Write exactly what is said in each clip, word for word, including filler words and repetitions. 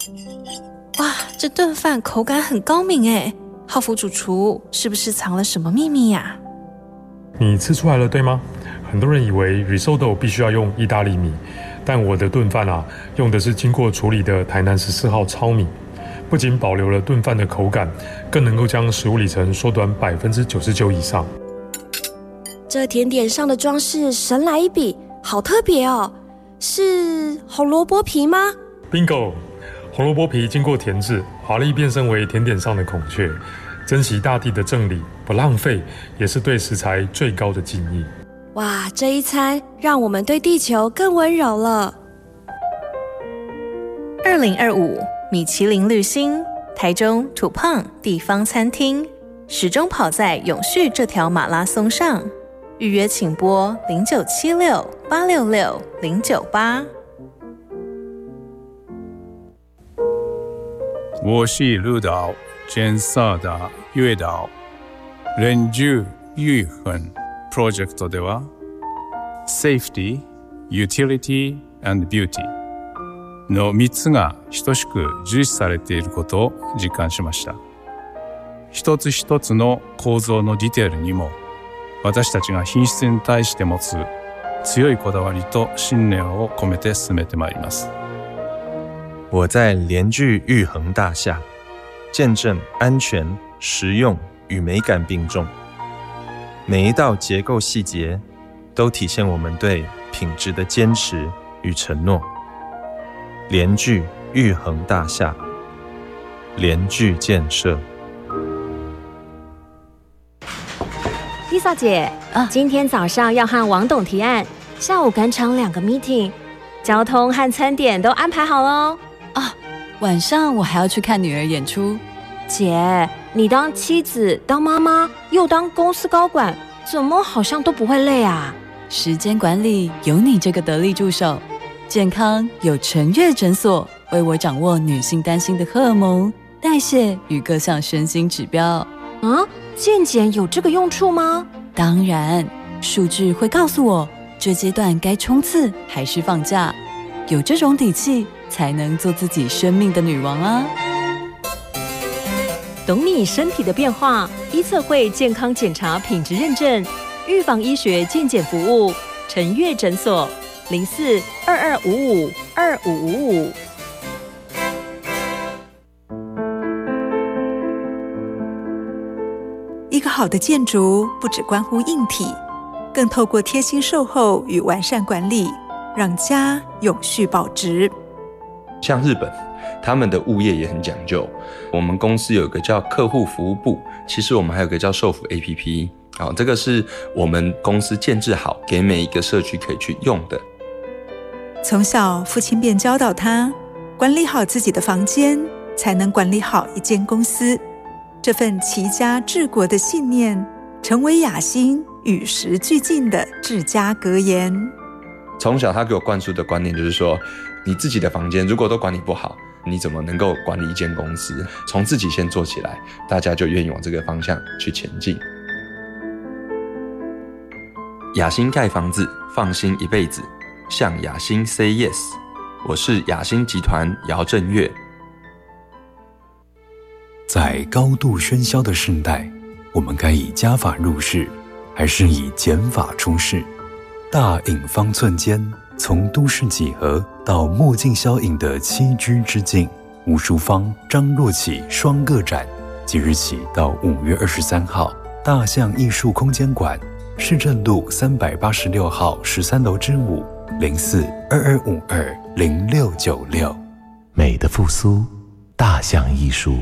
哇，这顿饭口感很高明耶，浩福主厨是不是藏了什么秘密呀？ 你吃出来了对吗？很多人以为 risotto 必须要用意大利米，但我的炖饭啊，用的是经过处理的台南十四号糙米，不仅保留了炖饭的口感，更能够将食物里程缩短百分之九十九以上。 这甜点上的装饰神来一笔，好特别哦！是红萝卜皮吗 ？Bingo！ 红萝卜皮经过甜制，华丽变身为甜点上的孔雀。珍惜大地的正理，不浪费，也是对食材最高的敬意。 哇，这一餐让我们对地球更温柔了。 二零二五米其林绿星，台中土胖地方餐厅，始终跑在永续这条马拉松上。预约请拨零九七六八六六零九八。 我是陆导监査的月岛。連住裕恒 project では Safety, Utility and Beauty のみっつが等しく重視されていることを実感しました。一つ一つの構造のディテールにも私たちが品質に対して持つ強いこだわりと信念を込めて進めてまいります。 我在联聚裕恒大厦，见证安全、实用与美感并重。每一道结构细节都体现我们对品质的坚持与承诺。联聚裕恒大厦，联聚建设。 Lisa 姐、啊，今天早上要和王董提案，下午赶场两个 meeting， 交通和餐点都安排好了。 啊，晚上我还要去看女儿演出。 姐，你当妻子、当妈妈，又当公司高管，怎么好像都不会累啊？ 时间管理有你这个得力助手，健康有陈月诊所为我掌握女性担心的荷尔蒙、代谢与各项身心指标。 啊，健检有这个用处吗？ 当然，数据会告诉我这阶段该冲刺还是放假，有这种底气才能做自己生命的女王啊！ 懂你身体的变化，医测会健康检查品质认证，预防医学健检服务，陈月诊所零四二二五五二五五五。 一个好的建筑不只关乎硬体，更透过贴心售后与完善管理，让家永续保值。 像日本，他们的物业也很讲究。我们公司有一个叫客户服务部，其实我们还有一个叫售服 A P P， 好，这个是我们公司建制好，给每一个社区可以去用的。 从小父亲便教导他，管理好自己的房间，才能管理好一间公司。这份齐家治国的信念，成为雅馨与时俱进的治家格言。 从小他给我灌输的观念就是说，你自己的房间如果都管理不好，你怎么能够管理一间公司？从自己先做起来，大家就愿意往这个方向去前进。雅馨盖房子，放心一辈子，向雅馨 say yes。我是雅馨集团姚正月。 在高度喧嚣的世代，我们该以加法入世，还是以减法出世？大隐方寸间，从都市几何到墨镜效应的栖居之境，吴淑芳、张若启双个展，即日起到五月二十三号，大象艺术空间馆，市政路三百八十六号十三楼之五零四二二五二零六九六。 美的复苏，大象艺术。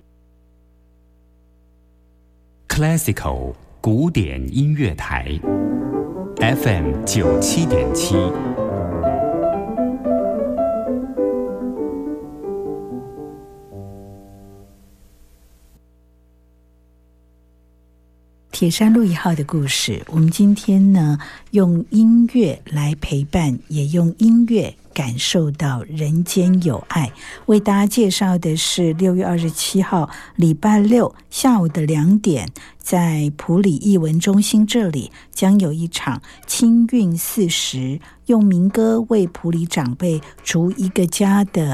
Classical 古典音乐台 F M 九七点七。 铁山路一号的故事，我们今天呢用音乐来陪伴，也用音乐感受到人间有爱。为大家介绍的是六月二十七号礼拜六下午的两点，在埔里艺文中心这里将有一场清韵四十，用民歌为埔里长辈筑一个家的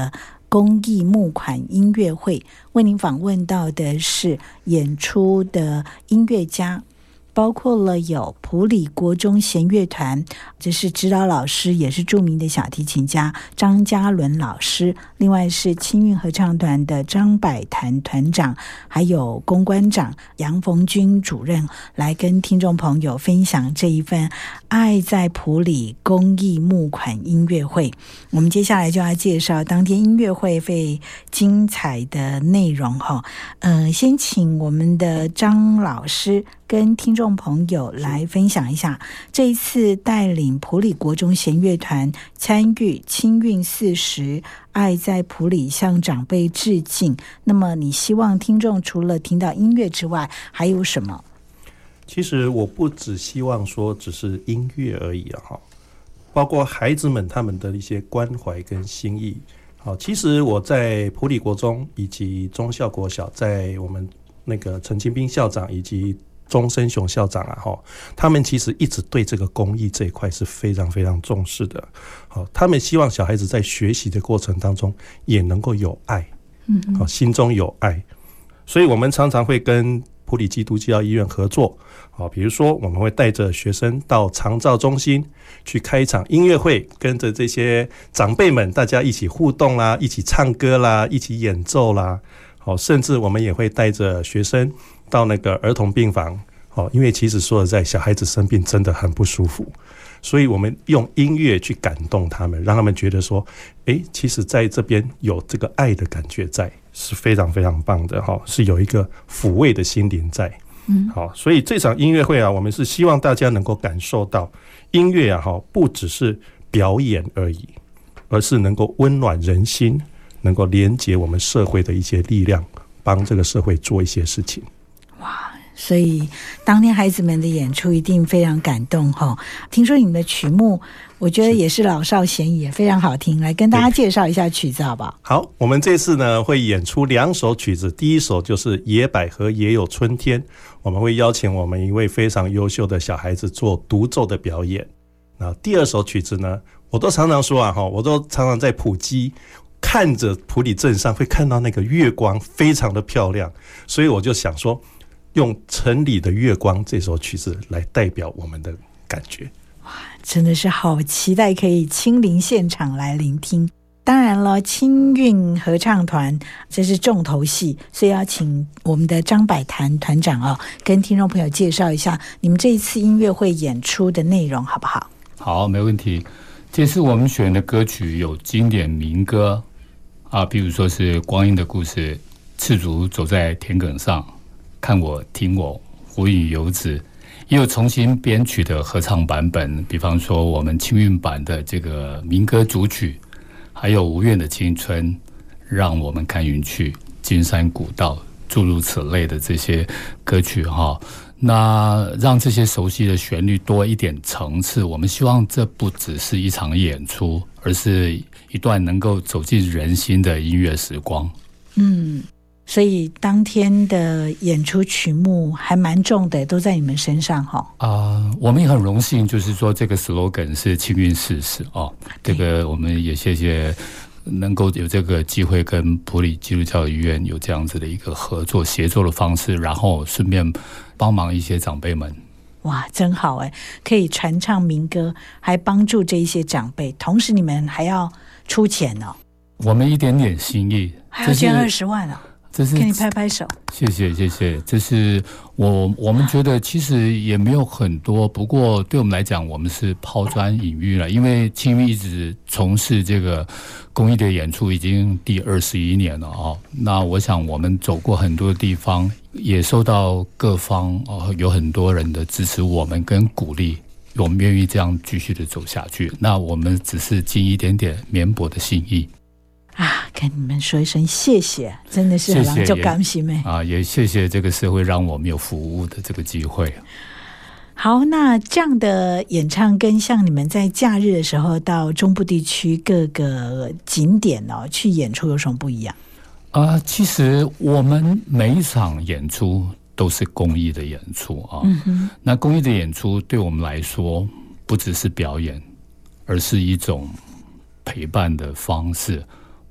公益募款音乐会，为您访问到的是演出的音乐家，包括了有埔里国中弦乐团，这是指导老师，也是著名的小提琴家张嘉伦老师，另外是青韵合唱团的张百潭团长，还有公关长杨逢军主任，来跟听众朋友分享这一份爱在埔里公益募款音乐会。我们接下来就要介绍当天音乐会最精彩的内容哈。呃，先请我们的张老师跟听众朋友来分享一下，这一次带领埔里国中弦乐团参与青韵四十爱在埔里向长辈致敬，那么你希望听众除了听到音乐之外还有什么？ 其实我不只希望说只是音乐而已啊，包括孩子们他们的一些关怀跟心意。好，其实我在埔里国中以及忠孝国小，在我们那个陈清斌校长以及钟生雄校长啊，他们其实一直对这个公益这一块是非常非常重视的。好，他们希望小孩子在学习的过程当中也能够有爱，好，心中有爱。所以我们常常会跟埔里基督教医院合作，好，比如说我们会带着学生到长照中心去开一场音乐会，跟着这些长辈们大家一起互动啦，一起唱歌啦，一起演奏啦。好，甚至我们也会带着学生到那个儿童病房，因为其实说实在，小孩子生病真的很不舒服，所以我们用音乐去感动他们，让他们觉得说，诶，其实在这边有这个爱的感觉在，是非常非常棒的，是有一个抚慰的心灵在。嗯，好，所以这场音乐会啊，我们是希望大家能够感受到音乐啊，不只是表演而已，而是能够温暖人心，能够连结我们社会的一些力量，帮这个社会做一些事情。 哇，所以当天孩子们的演出一定非常感动哈。听说你们的曲目，我觉得也是老少咸宜，也非常好听。来跟大家介绍一下曲子好不好？ 好，我们这次呢会演出两首曲子，第一首就是《野百合也有春天》，我们会邀请我们一位非常优秀的小孩子做独奏的表演。那第二首曲子呢，我都常常说啊，我都常常在埔基看着埔里镇上会看到那个月光非常的漂亮，所以我就想说用城里的月光这首曲子来代表我们的感觉。 哇，真的是好期待可以亲临现场来聆听。当然了，青韵合唱团这是重头戏，所以要请我们的张百潭团长哦，跟听众朋友介绍一下你们这一次音乐会演出的内容好不好？ 好，没问题。这次我们选的歌曲有经典民歌啊，比如说是《光阴的故事》，赤足走在田埂上，看我听我，火影游子，也有重新编曲的合唱版本，比方说我们青韵版的这个民歌主曲，还有无怨的青春，让我们看云去，金山古道，诸如此类的这些歌曲哈。那让这些熟悉的旋律多一点层次，我们希望这不只是一场演出，而是一段能够走进人心的音乐时光。嗯， 所以当天的演出曲目还蛮重的，都在你们身上哈。啊、 呃，我们也很荣幸，就是说这个 slogan 是青韵四十哦，这个我们也谢谢能够有这个机会跟埔里基督教医院有这样子的一个合作协作的方式，然后顺便帮忙一些长辈们。 哇，真好哎，可以传唱民歌，还帮助这一些长辈，同时你们还要出钱哦。 我们一点点心意， 还要捐二十万哦。 这是给你拍拍手， 谢谢谢谢。这是我我们觉得其实也没有很多，不过对我们来讲，我们是抛砖引玉了。因为青韵一直从事这个公益的演出已经第二十一年了哦。那我想我们走过很多地方，也受到各方哦有很多人的支持我们跟鼓励，我们愿意这样继续的走下去。那我们只是尽一点点绵薄的心意。 啊，跟你们说一声谢谢，真的是很就感谢妹啊，也谢谢这个社会让我们有服务的这个机会。 好，那这样的演唱跟像你们在假日的时候到中部地区各个景点哦去演出有什么不一样？ 啊、呃，其实我们每一场演出都是公益的演出啊。嗯哼，那公益的演出对我们来说不只是表演，而是一种陪伴的方式。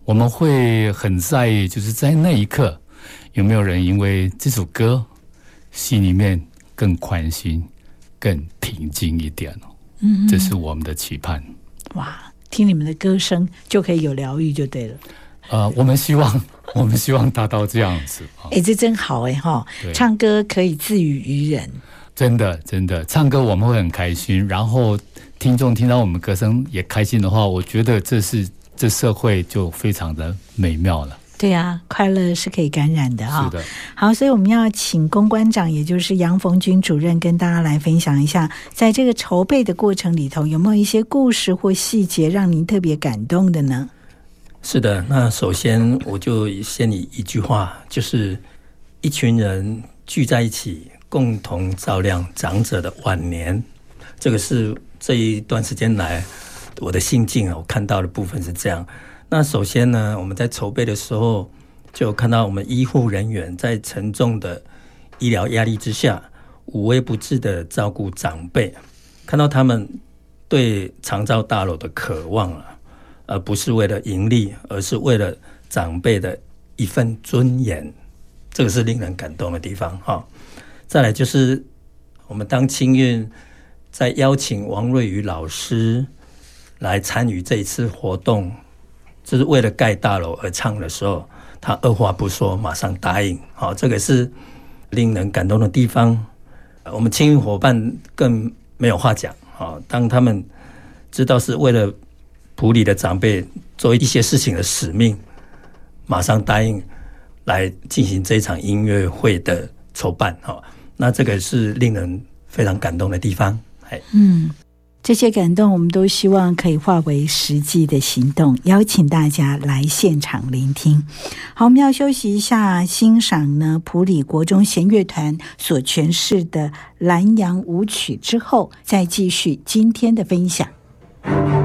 我们会很在意，就是在那一刻有没有人因为这首歌心里面更宽心、更平静一点哦。嗯，这是我们的期盼。 哇，听你们的歌声就可以有疗愈，就对了。 呃，我们希望，我们希望达到这样子。 哎、欸，这真好哎哈！唱歌可以自娱于人， 真的真的，唱歌我们会很开心，然后听众听到我们歌声也开心的话，我觉得这是这社会就非常的美妙了。 对啊，快乐是可以感染的啊、哦。 是的。 好，所以我们要请公关长，也就是杨逢军主任，跟大家来分享一下，在这个筹备的过程里头，有没有一些故事或细节让您特别感动的呢？ 是的，那首先我就先以一句话，就是一群人聚在一起，共同照亮长者的晚年。这个是这一段时间来我的心境，我看到的部分是这样。那首先呢，我们在筹备的时候就看到我们医护人员在沉重的医疗压力之下，无微不至的照顾长辈，看到他们对长照大楼的渴望啊，而不是为了盈利，而是为了长辈的一份尊严，这个是令人感动的地方哈。再来就是我们当清运在邀请王瑞宇老师来参与这一次活动，就是为了盖大楼而唱的时候，他二话不说马上答应，好，这个是令人感动的地方。我们清运伙伴更没有话讲，好，当他们知道是为了埔里的长辈做一些事情的使命，马上答应来进行这一场音乐会的筹办，那这个是令人非常感动的地方。 嗯，这些感动我们都希望可以化为实际的行动，邀请大家来现场聆听。好，我们要休息一下，欣赏呢埔里国中弦乐团所诠释的蓝洋舞曲之后，再继续今天的分享。